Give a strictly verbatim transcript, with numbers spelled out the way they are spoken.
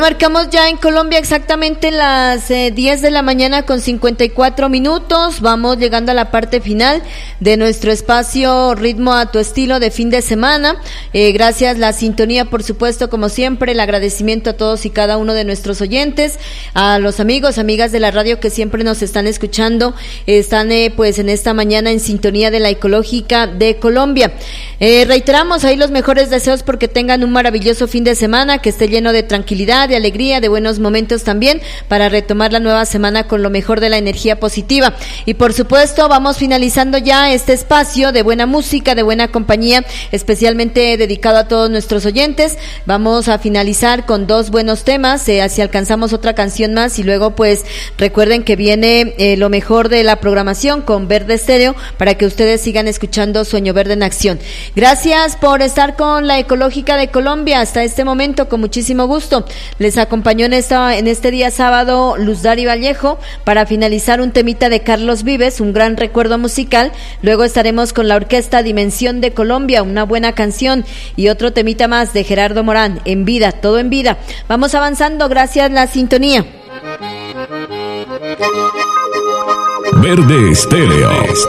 Marcamos ya en Colombia exactamente las eh, diez de la mañana con cincuenta y cuatro minutos. Vamos llegando a la parte final de nuestro espacio Ritmo a tu estilo de fin de semana. Eh, gracias la sintonía, por supuesto, como siempre, el agradecimiento a todos y cada uno de nuestros oyentes, a los amigos, amigas de la radio que siempre nos están escuchando, eh, están eh, pues en esta mañana en sintonía de la Ecológica de Colombia. Eh, reiteramos ahí los mejores deseos porque tengan un maravilloso fin de semana, que esté lleno de tranquilidad, de alegría, de buenos momentos también, para retomar la nueva semana con lo mejor de la energía positiva. Y por supuesto vamos finalizando ya este espacio de buena música, de buena compañía, especialmente dedicado a todos nuestros oyentes. Vamos a finalizar con dos buenos temas, eh, si alcanzamos otra canción más, y luego pues recuerden que viene eh, lo mejor de la programación con Verde Estéreo, para que ustedes sigan escuchando Sueño Verde en Acción. Gracias por estar con la Ecológica de Colombia hasta este momento, con muchísimo gusto. Les acompañó en, esta, en este día sábado Luz Dari Vallejo, para finalizar un temita de Carlos Vives, un gran recuerdo musical. Luego estaremos con la orquesta Dimensión de Colombia, una buena canción, y otro temita más de Gerardo Morán, En Vida, todo en vida. Vamos avanzando, gracias la sintonía. Verde Estéreo.